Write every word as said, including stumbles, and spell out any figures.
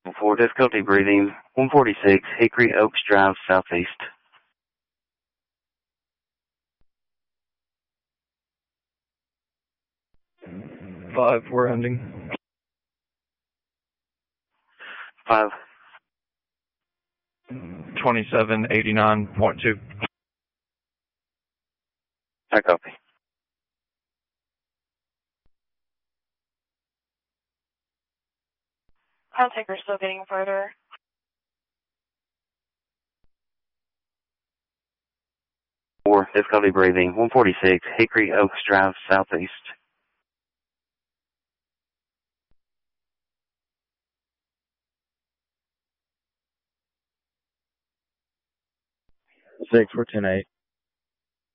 For difficulty breathing, one forty-six Hickory Oaks Drive, Southeast. Five, we're ending. Five. twenty-seven eighty-nine point two. I copy. Contact are still getting further. For difficulty breathing, one forty-six Hickory Oaks Drive, Southeast. Six, we're ten eight.